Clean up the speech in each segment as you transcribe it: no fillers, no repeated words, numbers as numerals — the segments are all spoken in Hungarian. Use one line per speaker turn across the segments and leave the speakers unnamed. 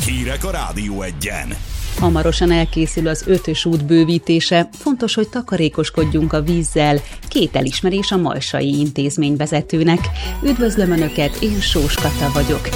Hírek a Rádió Egyen.
Hamarosan elkészül az 5-ös út bővítése. Fontos, hogy takarékoskodjunk a vízzel. 2 elismerés a Malsai intézményvezetőnek. Üdvözlöm Önöket, én Sós Kata vagyok.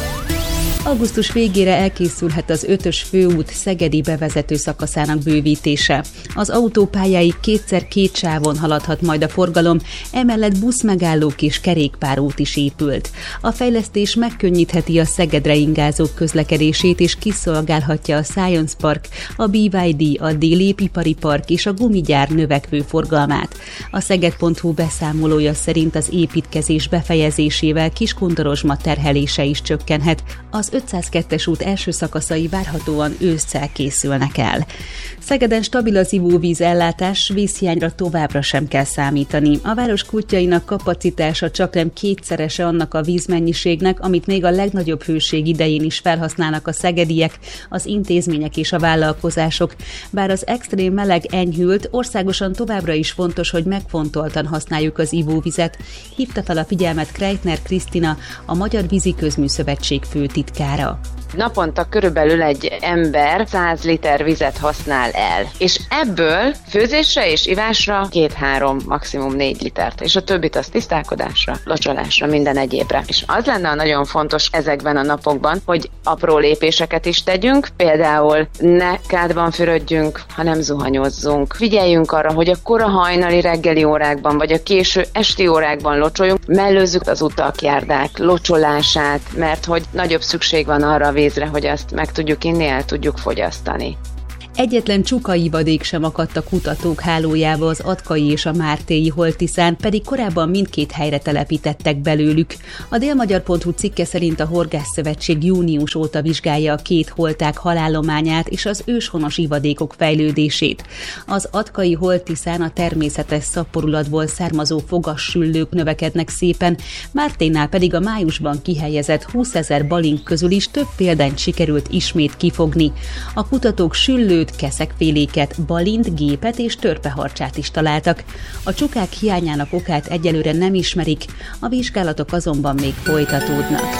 Augusztus végére elkészülhet az 5-ös főút szegedi bevezető szakaszának bővítése. Az autópályáig 2x2 sávon haladhat majd a forgalom, emellett buszmegállók és kerékpárút is épült. A fejlesztés megkönnyítheti a Szegedre ingázók közlekedését és kiszolgálhatja a Science Park, a BYD, a Dél-épipari park és a gumigyár növekvő forgalmát. A Szeged.hu beszámolója szerint az építkezés befejezésével Kiskuntorozsma terhelése is csökkenhet. Az 502-es út első szakaszai várhatóan ősszel készülnek el. Szegeden stabil az ivóvíz ellátás, vízhiányra továbbra sem kell számítani. A város kutyainak kapacitása csaknem 2-szerese annak a vízmennyiségnek, amit még a legnagyobb hőség idején is felhasználnak a szegediek, az intézmények és a vállalkozások. Bár az extrém meleg enyhült, országosan továbbra is fontos, hogy megfontoltan használjuk az ivóvizet. Hívta fel a figyelmet Kreitner Krisztina, a Magyar Víziközműszövetség főtitkára.
Naponta körülbelül egy ember 100 liter vizet használ el, és ebből főzésre és ivásra 2-3, maximum 4 litert, és a többit az tisztálkodásra, locsolásra, minden egyébre. És az lenne nagyon fontos ezekben a napokban, hogy apró lépéseket is tegyünk, például ne kádban fürödjünk, hanem zuhanyozzunk. Figyeljünk arra, hogy a kora hajnali reggeli órákban, vagy a késő esti órákban locsoljunk, mellőzzük az utak, járdák locsolását, mert hogy nagyobb szükség van arra a vízre, hogy azt meg tudjuk inni, el tudjuk fogyasztani.
Egyetlen csukaivadék sem akadt a kutatók hálójába az Atkai és a Mártéi Holtiszán, pedig korábban mindkét helyre telepítettek belőlük. A délmagyar.hu cikke szerint a Horgászszövetség június óta vizsgálja a 2 holták halállományát és az őshonos ivadékok fejlődését. Az Atkai Holtiszán a természetes szaporulatból származó fogassüllők növekednek szépen, Márténál pedig a májusban kihelyezett 20 000 balink közül is több példányt sikerült ismét kifogni. A kutatók süllőt, keszekféléket, balint, gépet és törpeharcsát is találtak. A csukák hiányának okát egyelőre nem ismerik, a vizsgálatok azonban még folytatódnak.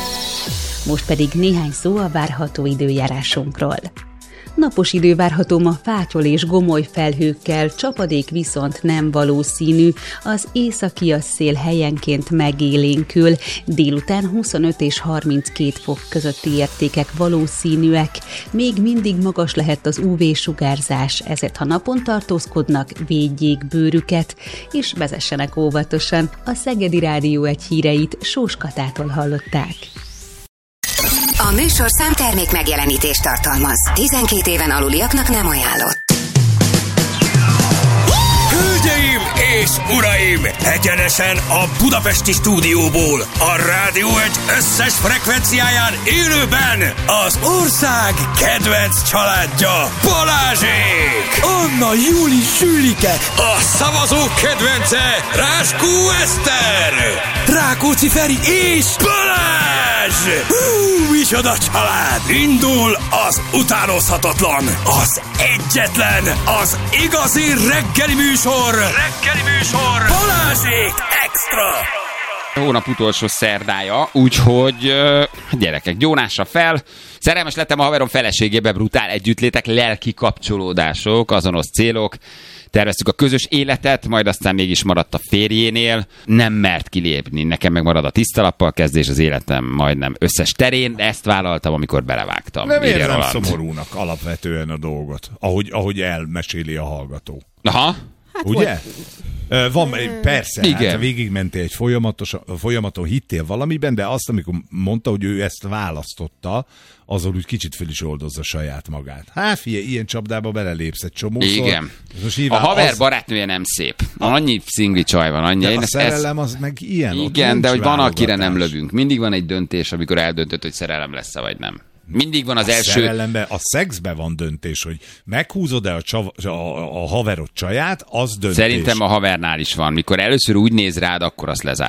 Most pedig néhány szó a várható időjárásunkról. Napos idő várható ma fátyol és gomoly felhőkkel, csapadék viszont nem valószínű, az északi szél helyenként megélénkül, délután 25 és 32 fok közötti értékek valószínűek. Még mindig magas lehet az UV-sugárzás, ezért ha napon tartózkodnak, védjék bőrüket, és vezessenek óvatosan. A Szegedi Rádió Egy híreit Sós Katától hallották.
A műsorszám termék megjelenítést tartalmaz. 12 éven aluliaknak nem ajánlott.
Hölgyeim és uraim! Egyenesen a budapesti stúdióból, a Rádió Egy összes frekvenciáján élőben az ország kedvenc családja, Balázsék!
Anna, Júli, Sülike!
A szavazók kedvence, Ráskó Eszter!
Rákóczi Feri és
Balázs! Micsoda család! Indul az utánozhatatlan, az egyetlen, az igazi reggeli műsor! Balázsék Extra!
Hónap utolsó szerdája, úgyhogy gyerekek, gyónásra fel. Szerelmes lettem a haverom feleségébe, brutál együttlétek, lelki kapcsolódások, azonos célok. Terveztük a közös életet, majd aztán mégis maradt a férjénél. Nem mert kilépni, nekem meg marad a tisztalappal kezdés az életem majdnem összes terén. Ezt vállaltam, amikor belevágtam.
Nem érzem szomorúnak alapvetően a dolgot, ahogy elmeséli a hallgató.
Aha.
Hát ugye? Van, persze,
igen.
Hát végigmentél egy folyamaton, hittél valamiben, de azt, amikor mondta, hogy ő ezt választotta, azon úgy kicsit föl is oldozza saját magát. Hát figyelj, ilyen csapdába belelépsz egy csomószor.
Igen. A haver barátnője nem szép. Annyi szingli csaj van, annyi.
De a szerelem az meg ilyen.
Igen, de hogy van, akire nem lövünk. Mindig van egy döntés, amikor eldöntöd, hogy szerelem lesz-e vagy nem. Mindig van az első...
Szerelemben, a szexben van döntés, hogy meghúzod-e a haverod csaját, az döntés.
Szerintem a havernál is van. Mikor először úgy néz rád, akkor azt lezárod.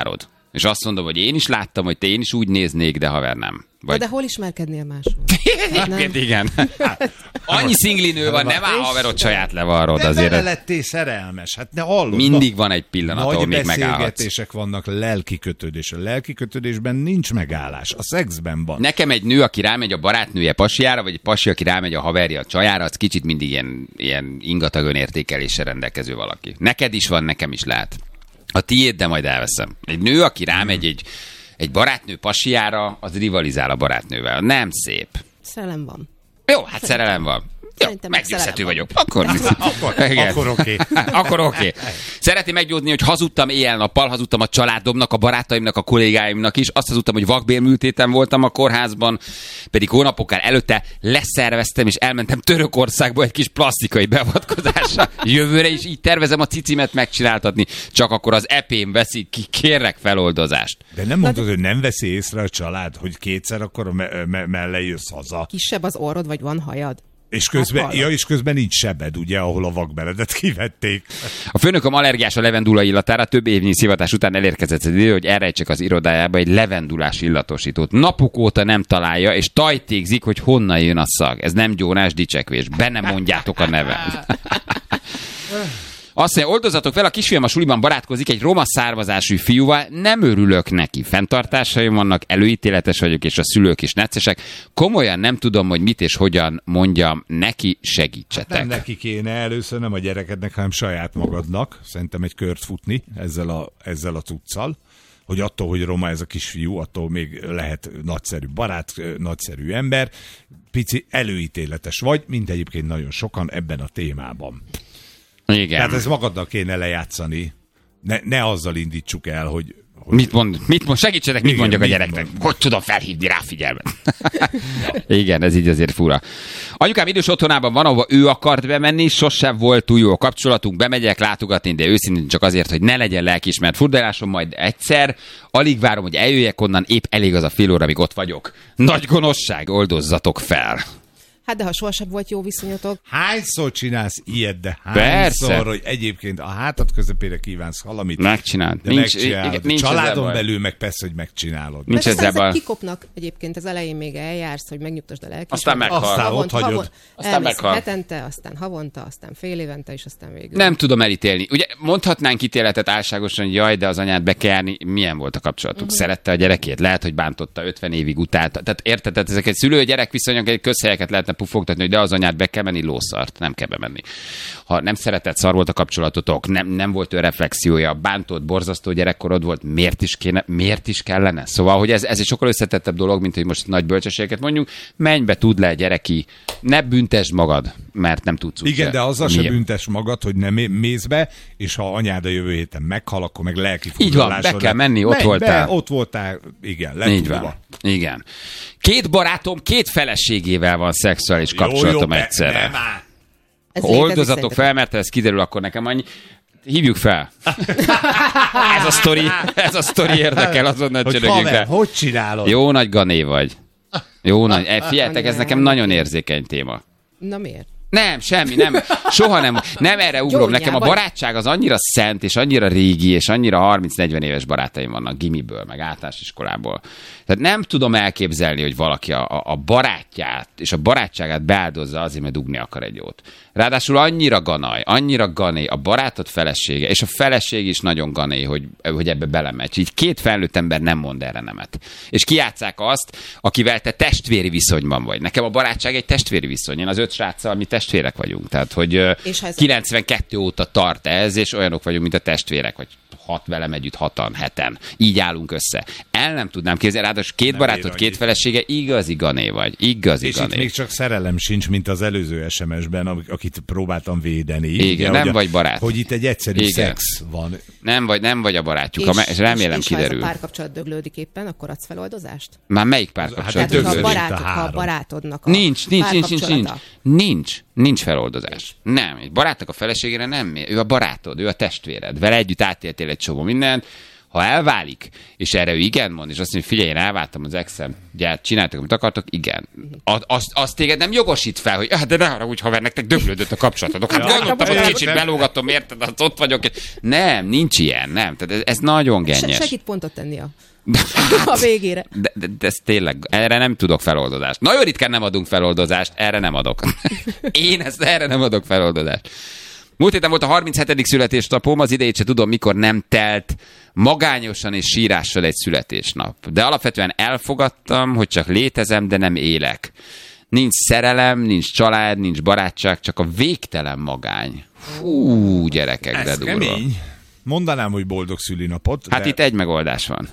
és azt mondom, hogy én is láttam, hogy te én is úgy néznék, de haver nem. Vagy...
De hol ismerkednél máshol?
Igen. Annyi szinglinő van, nem áll haverod saját levarrod azért.
De lettél szerelmes, hát ne hallod.
Mindig van egy pillanat, ahol még megállhatsz.
Nagy beszélgetések vannak, lelki kötődés. A lelki kötődésben nincs megállás, a szexben van.
Nekem egy nő, aki rámegy a barátnője pasiára, vagy egy pasi, aki rámegy a haverja a csajára, az kicsit mindig ilyen ingatag önértékeléssel rendelkező valaki. Neked is van, nekem is lehet. A tiéd, de majd elveszem. Egy nő, aki rámegy egy barátnő pasiára, az rivalizál a barátnővel. Nem szép.
Szerelem van.
Jó, hát szerelem van. Jó, meggyőzhető vagyok. Akkor
oké.
Akkor oké. Szeretném meggyőzni, hogy hazudtam éjjel-nappal, hazudtam a családomnak, a barátaimnak, a kollégáimnak is. Azt hazudtam, hogy vakbélműtéten voltam a kórházban, pedig hónapokkal előtte leszerveztem, és elmentem Törökországba egy kis plastikai beavatkozásra. Jövőre is így tervezem a cicimet megcsináltatni, csak akkor az epém veszik ki, kérlek feloldozást.
De nem mondod, hogy nem veszi észre a család, hogy kétszer akkor mellé jössz haza.
Kisebb az orrod, vagy van hajad?
És közben nincs sebed, ugye, ahol a vakbeledet kivették.
A főnököm allergiás a levendula illatára, több évnyi szivatás után elérkezett az idő, hogy elrejtsek az irodájába egy levendulás illatosítót. Napok óta nem találja, és tajtékzik, hogy honnan jön a szag. Ez nem gyónás dicsekvés. Be nem mondjátok a nevem. Azt mondja, oldozatok fel, a kisfiam a suliban barátkozik egy roma származású fiúval, nem örülök neki. Fenntartásaim vannak, előítéletes vagyok, és a szülők is neccesek. Komolyan nem tudom, hogy mit és hogyan mondjam neki, segítsetek.
Nem neki kéne először, nem a gyerekednek, hanem saját magadnak. Szerintem egy kört futni ezzel a cuccal, hogy attól, hogy roma ez a kisfiú, attól még lehet nagyszerű barát, nagyszerű ember. Pici előítéletes vagy, mint egyébként nagyon sokan ebben a témában.
Igen.
Tehát ez magadnak kéne lejátszani. Ne azzal indítsuk el, hogy...
Mit mond? Segítsetek, mit mondjak a gyereknek? Hogy tudom felhívni rá figyelmet? Igen, ez így azért fura. Anyukám idős otthonában van, ahova ő akart bemenni, sosem volt túl jó a kapcsolatunk, bemegyek látogatni, de őszintén csak azért, hogy ne legyen lelkiismert furdalásom, majd egyszer. Alig várom, hogy eljöjjek onnan, épp elég az a fél óra, amíg ott vagyok. Nagy gonoszság, oldozzatok fel.
Hát de ha sohasem volt jó viszonyatok.
Hányszor csinálsz ilyet, de hányszor, hogy egyébként a hátad közepére kívánsz valamit.
Megcsinálod.
De megcsinálod. Nincs családon belül meg persze, hogy megcsinálod.
Nincs ezzel kikopnak egyébként az elején még eljársz, hogy megnyugtasd a lelkismeret.
Aztán meghal.
Aztán ott hagyod.
Aztán meghal.
Hetente, aztán havonta, aztán fél évente, és aztán végül.
Nem tudom elítélni. Ugye mondhatnánk ítéletet álságosan, hogy jaj, de az anyád be kell járni. Milyen volt a kapcsolatuk? Szerette a gyerekét? Lehet, hogy bántotta 50 évig utálta. Tehát érted, tehát ezek egy szülő-gyerek viszonyok, egy közhelyeket lehetne pufogtatni, hogy de az anyád be kell menni, lószart, nem kell bemenni. Ha nem szeretett, szar volt a kapcsolatotok, nem volt ő reflexiója, bántott, borzasztó gyerekkorod volt, miért is kellene? Szóval, hogy ez egy sokkal összetettebb dolog, mint hogy most nagy bölcsességeket mondjuk, menj be, tudd le, gyereki, ne büntesd magad, mert nem tudsz úgy.
Igen, de azzal se büntesd magad, hogy nem mész be, és ha anyád a jövő héten meghal, akkor meg lelki furdalásod.
Így van, be kell menni, ott voltál.
Ott voltál, igen,
így van. Igen. 2 barátom 2 feleségével van szexuális kapcsolatom egyszerre. Oldozatok fel, mert ha ez kiderül, akkor nekem annyi. Hívjuk fel. Ez a sztori érdekel, azonnal csörögjünk fel.
Hogy csinálod?
Jó nagy gané vagy. Jó nagy. Figyeljetek, ez nekem nagyon érzékeny téma.
Na miért?
Nem, semmi, nem. Soha nem erre ugrom. Nekem a barátság az annyira szent, és annyira régi, és annyira 30-40 éves barátaim vannak gimiből, meg általános iskolából. Tehát nem tudom elképzelni, hogy valaki a barátját és a barátságát beáldozza azért, mert dugni akar egy jót. Ráadásul annyira gané, a barátod felesége, és a feleség is nagyon gané, hogy ebbe belemegy. Így 2 felnőtt ember nem mond erre nemet. És kijátsszák azt, akivel te testvéri viszonyban vagy. Nekem a barátság egy testvéri viszony. Én az 5 sráccal mi testvérek vagyunk. Tehát, hogy 92 óta tart ez, és olyanok vagyunk, mint a testvérek, vagy 6 velem együtt, 6-an, 7-en. Így állunk össze. El nem tudnám képzelni, ráadásul 2 barátod, 2 felesége, igazi gané vagy. Igazi
és
gané.
És itt még csak szerelem sincs, mint az előző SMS-ben, akit próbáltam védeni.
Igen,
ugye,
nem vagy barát.
Hogy itt egy egyszerű szex van.
Nem vagy a barátjuk. Remélem kiderül.
És ha ez a párkapcsolat döglődik éppen, akkor adsz feloldozást?
Már melyik párkapcsolat döglődik?
Ha a barátodnak a
Nincs feloldozás. Nem, egy barátnak a feleségére nem. Ő a barátod, ő a testvéred. Vele együtt átéltél egy csomó mindent. Ha elválik, és erre ő igen mond, és azt mondja, figyelj, én elváltam az exem, ugye csináltak, amit akartok, igen. Azt téged nem jogosít fel, hogy de ne haragudj, haver, nektek döglődött a kapcsolatotok. Hát gondoltam, hogy kicsit belógatom, érted, az ott vagyok. Nem, nincs ilyen, nem. Tehát ez nagyon gennyes.
Segít pontot tenni a végére.
De ez tényleg, erre nem tudok feloldozást. Nagyon ritkán nem adunk feloldozást, erre nem adok. Én erre nem adok feloldozást. Múlt héten volt a 37. születésnapom, az idejét se tudom, mikor nem telt magányosan és sírással egy születésnap. De alapvetően elfogadtam, hogy csak létezem, de nem élek. Nincs szerelem, nincs család, nincs barátság, csak a végtelen magány. Fú, gyerekek, de durva.
Kemény. Mondanám, hogy boldog szülinapot.
Hát itt egy megoldás van.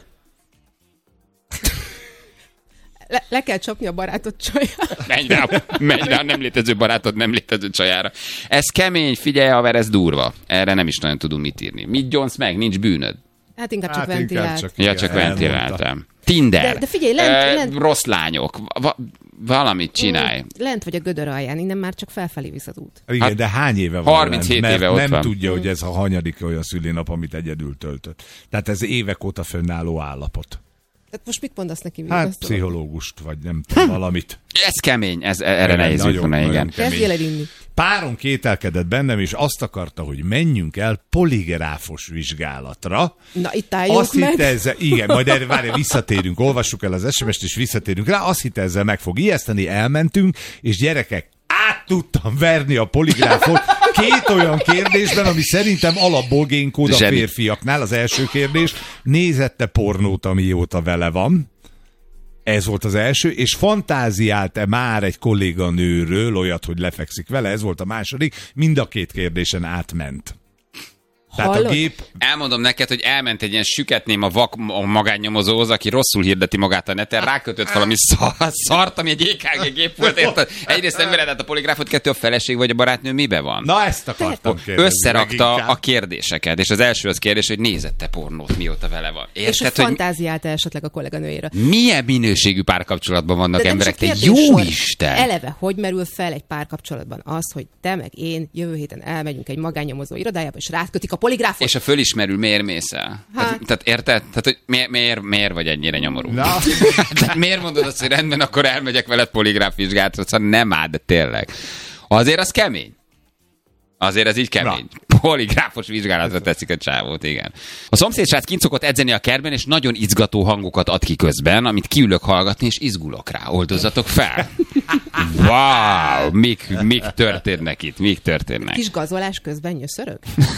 Le kell csapni a barátod csajára.
Menj rá, nem létező barátod, nem létező csajára. Ez kemény, figyelj, haver, ez durva. Erre nem is nagyon tudunk mit írni. Mit gyonsz meg? Nincs bűnöd.
Hát inkább csak ventilált.
Csak ventiláltam. Tinder.
De figyelj, lent.
Rossz lányok. Valamit csinálj.
Lent vagy a gödör alján, innen már csak felfelé visz az út.
Igen,
Hát
de hány éve van
37
lent,
éve ott
nem
van.
tudja, hogy ez a hanyadik olyan szülinap, amit egyedül töltött. Tehát ez évek óta fönnálló állapot.
Tehát most mit mondasz neki?
Hát pszichológust, vagy nem tudom, valamit.
Ez kemény, erre nehéz jutni, igen.
Kezdjél el inni.
Páron kételkedett bennem, és azt akarta, hogy menjünk el poligráfos vizsgálatra.
Na, itt álljunk meg.
Igen, majd erre várj, visszatérünk, olvassuk el az SMS-t, és visszatérünk rá. Azt hitte, ezzel meg fog ijeszteni, elmentünk, és gyerekek, át tudtam verni a poligráfot két olyan kérdésben, ami szerintem alapból génkód a férfiaknál. Az első kérdés, nézette pornót, amióta vele van? Ez volt az első, és fantáziált-e már egy kolléganőről olyat, hogy lefekszik vele? Ez volt a második. Mind a két kérdésen átment. Tehát a gép...
Elmondom neked, hogy elment egy ilyen süketném a vak magánnyomozóhoz, aki rosszul hirdeti magát a neten, rákötött valami szart, ami egy EKG gép volt, érted? Egyrészt nem vered át a poligráfot, kettő a feleség vagy a barátnő mibe van?
Na, ezt akartam kérdezni.
Összerakta a kérdéseket, és az első az kérdés, hogy nézette pornót, mióta vele van. Érted,
és hogy fantáziálta esetleg a kolléganőjére.
Milyen minőségű párkapcsolatban vannak emberek, te jó Isten!
Eleve, hogy merül fel egy párkapcsolatban az, hogy te meg én jövő héten elmegyünk egy magánnyomozó irodájába, és rátkötik a poligráfot.
És a fölismerül, miért mész el? Hát. Tehát érted? Tehát, hogy miért vagy ennyire nyomorú? Tehát miért mondod azt, hogy rendben, akkor elmegyek veled poligráf vizsgálatra? Szóval nem áll, de tényleg. Azért az kemény. Azért ez így kemény. Poligráfos vizsgálatra teszik a csávót, igen. A szomszédsrác kint szokott edzeni a kertben, és nagyon izgató hangokat ad ki közben, amit kiülök hallgatni, és izgulok rá. Oldozzatok fel! Wow! Mik történnek itt? Mik történnek?
Kis gazolás közben nyöszörög?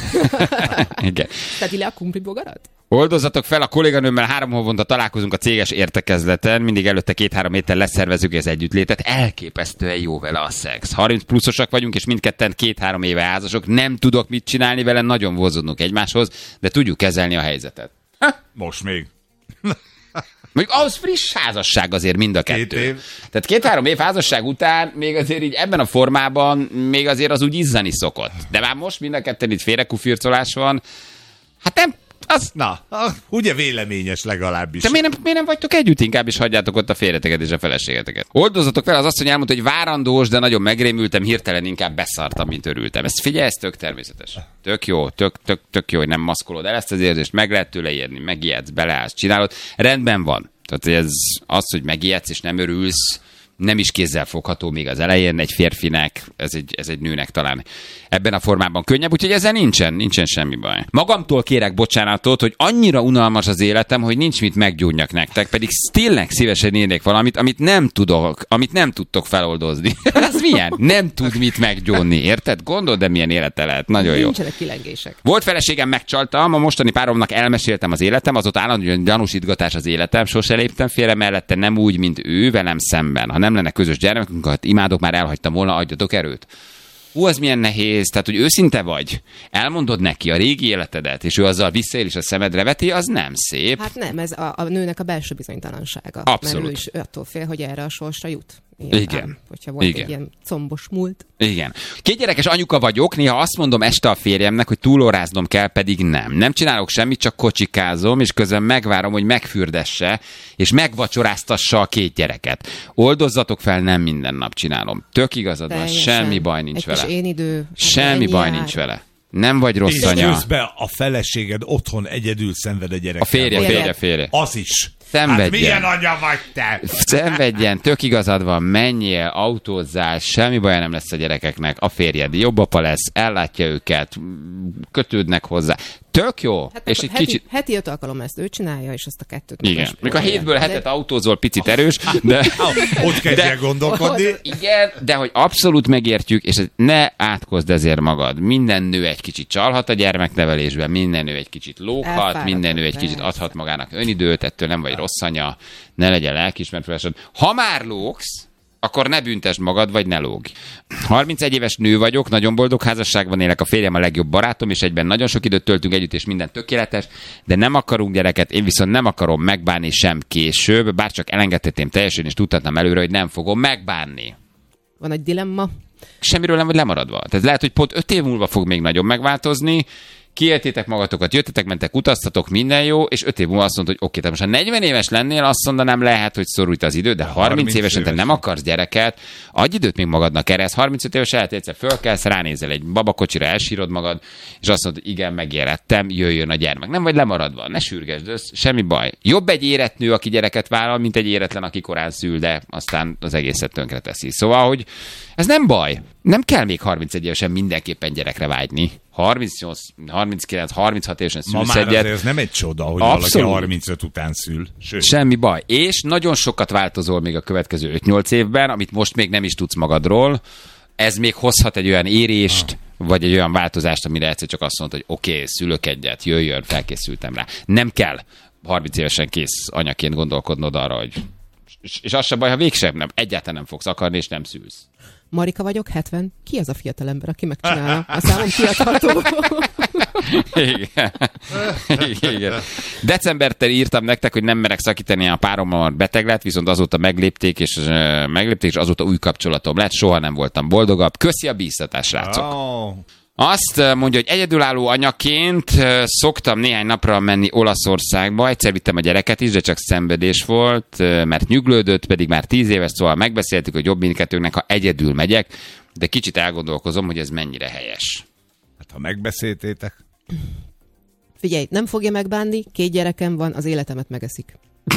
Igen.
Tedd le a kumplibogarat?
Oldozzatok fel, a kolléganőmmel 3 havonta találkozunk a céges értekezleten, mindig előtte 2-3 héttel leszervezzük az együttlétet, elképesztően jó vele a szex. 30 pluszosak vagyunk, és mindketten 2-3 éve házasok, nem tudok mit csinálni vele, nagyon vonzódunk egymáshoz, de tudjuk kezelni a helyzetet.
Most még.
Mondjuk ahhoz friss házasság azért mind a kettő. Tehát 2-3 év házasság után még azért így ebben a formában még azért az úgy izzani szokott. De már most mind a ketten itt félrekufircolás van. Hát nem, az...
Na, ugye véleményes legalábbis.
De miért nem vagytok együtt? Inkább is hagyjátok ott a férjeteket és a feleségeteket. Oldozzatok fel, az asszony elmondta, hogy várandós, de nagyon megrémültem, hirtelen inkább beszartam, mint örültem. Ezt figyelj, ez tök természetes. Tök jó, tök jó, hogy nem maszkolod el ezt az érzést, meg lehet tőle érni, megijedsz, beleállsz, csinálod. Rendben van. Tehát ez az, hogy megijedsz és nem örülsz, nem is kézzel fogható még az elején egy férfinek, ez egy nőnek talán ebben a formában könnyebb, úgyhogy ezzel nincsen semmi baj. Magamtól kérek bocsánatot, hogy annyira unalmas az életem, hogy nincs mit meggyónjak nektek, pedig tényleg szívesen írnék valamit, amit nem tudtok feloldozni. Ez milyen? Nem tud mit meggyónni, érted? Gondold, de milyen élete lehet. Nagyon jó.
Nincsenek kilengések.
Volt feleségem, megcsaltam, a mostani páromnak elmeséltem az életem, azóta állandóan gyanúsítgatás az életem, sose léptem félre mellette, nem úgy, mint ő velem szemben. Ha nem lenne közös gyermekünk, hát imádok, már elhagytam volna, adjatok erőt. Az milyen nehéz, tehát, hogy őszinte vagy, elmondod neki a régi életedet, és ő azzal visszaél és a szemedre veti, az nem szép.
Hát nem, ez a nőnek a belső bizonytalansága.
Abszolút.
Mert ő is attól fél, hogy erre a sorsra jut. Nyilván,
igen.
Hogyha volt egy ilyen combos múlt.
Igen. 2 gyerekes anyuka vagyok, néha azt mondom este a férjemnek, hogy túlóráznom kell, pedig nem. Nem csinálok semmit, csak kocsikázom, és közben megvárom, hogy megfürdesse, és megvacsoráztassa a 2 gyereket. Oldozzatok fel, nem minden nap csinálom. Tök igazad van, semmi baj nincs vele.
Én idő.
Semmi baj nincs vele. Nem vagy rossz
és
anya.
közben a feleséged otthon egyedül szenved a gyerekkel.
A férje.
Az is.
Szenvedjen.
Hát milyen anya vagy te?
Szenvedjen, tök igazad van, menjél, autózzál, semmi baja nem lesz a gyerekeknek, a férjed jobb apa lesz, ellátja őket, kötődnek hozzá. Tök jó.
Hát
és egy
heti 5 alkalom ezt ő csinálja, és azt a 2-t.
Igen. Mikor a 7-ből 7-et autózol, picit erős, de...
Ott kezdjél gondolkodni.
Igen, de hogy abszolút megértjük, és ne átkozd ezért magad. Minden nő egy kicsit csalhat a gyermeknevelésben, minden nő egy kicsit lóghat, minden nő egy kicsit adhat magának önidőt, ettől nem vagy rossz anya, ne legyen lelkiismeretfeleséged. Ha már lógsz, akkor ne büntesd magad, vagy ne lógj. 31 éves nő vagyok, nagyon boldog házasságban élek, a férjem a legjobb barátom, és egyben nagyon sok időt töltünk együtt, és minden tökéletes, de nem akarunk gyereket, én viszont nem akarom megbánni sem később, bár csak elengedhetném teljesen, és tudhatnám előre, hogy nem fogom megbánni.
Van egy dilemma.
Semmiről nem vagy lemaradva. Tehát lehet, hogy pont 5 év múlva fog még nagyon megváltozni, kiéltétek magatokat, jöttetek, mentek, utaztatok, minden jó, és 5 év múlva azt mondod, hogy oké, te most ha 40 éves lennél, azt mondanám, lehet, hogy szorult az idő, de 30 évesen te nem akarsz gyereket, adj időt még magadnak erre, 35 éves lehet, egyszer fölkelsz, ránézel egy babakocsira, elsírod magad, és azt mondod, igen, megérettem, jöjjön a gyermek. Nem vagy lemaradva, ne sürgesd össze, semmi baj. Jobb egy érett nő, aki gyereket vállal, mint egy éretlen, aki korán szül, de aztán az egészet tönkre teszi. Szóval, hogy ez nem baj. Nem kell még 31 évesen mindenképpen gyerekre vágyni. 38, 39, 36 évesen szülsz
egyet. Ma már
egyet.
ez nem egy csoda, hogy
Abszolút.
Valaki 35 után szül. Sőt.
Semmi baj. És nagyon sokat változol még a következő 5-8 évben, amit most még nem is tudsz magadról. Ez még hozhat egy olyan érést, vagy egy olyan változást, amire egyszer csak azt mondod, hogy oké, szülök egyet, jöjjön, felkészültem rá. Nem kell 30 évesen kész anyaként gondolkodnod arra, hogy... És az sem baj, ha végsem nem, egyáltalán nem fogsz akarni, és nem szülsz.
Marika vagyok, 70. Ki az a fiatalember, aki megcsinálja? A számom kiadható.
Igen. Igen. Decembertől írtam nektek, hogy nem merek szakítani, a párommal beteg lett, viszont azóta meglépték, és azóta új kapcsolatom lett, soha nem voltam boldogabb. Köszi a bíztatást, srácok.
Oh.
Azt mondja, hogy egyedülálló anyaként szoktam néhány napra menni Olaszországba, egyszer vittem a gyereket is, de csak szenvedés volt, mert nyuglődött, pedig már 10 éves, szóval megbeszéltük, hogy jobb mindkettőnknek, ha egyedül megyek, de kicsit elgondolkozom, hogy ez mennyire helyes.
Hát ha megbeszéltétek.
Figyelj, nem fogja megbánni, 2 gyerekem van, az életemet megeszik.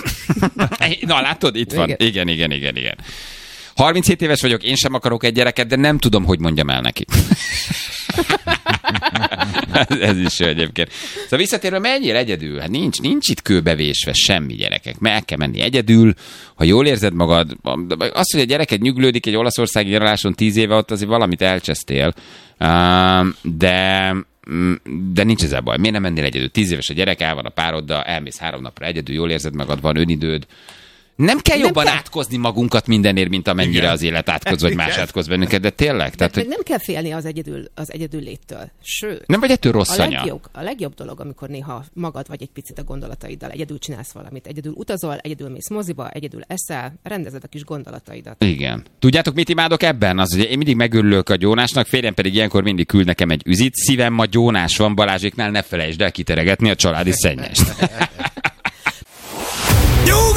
Na, látod, itt van. Igen. 37 éves vagyok, én sem akarok egy gyereket, de nem tudom, hogy mondjam el neki. Ez is jó egyébként. Szóval visszatérve, menjél egyedül? Hát nincs itt kőbevésve semmi, gyerekek. Meg kell menni egyedül, ha jól érzed magad. Az, hogy a gyereket nyuglődik egy olaszországi nyaraláson 10 éve, ott azért valamit elcsesztél. De nincs ezzel baj. Miért nem mennél egyedül? 10 éves a gyerek, el van a pároddal, elmész 3 napra egyedül, jól érzed magad, van önidőd. Nem kell jobban átkozni magunkat mindenért, mint amennyire igen. Az élet átkoz, vagy más átkoz bennünket, de tényleg? Tehát, hogy...
Nem kell félni az egyedül léttől. Sőt,
nem vagy ettől rossz anya.
A legjobb dolog, amikor néha magad vagy egy picit a gondolataiddal, egyedül csinálsz valamit, egyedül utazol, egyedül mész moziba, egyedül eszel, rendezed a kis gondolataidat.
Igen. Tudjátok, mit imádok ebben? Az, hogy én mindig megörülök a gyónásnak, férjem pedig ilyenkor mindig küld nekem egy üzit. Szívem ma gyónás van, Balázséknál, ne felejtsd el kiteregetni a családi szennyest.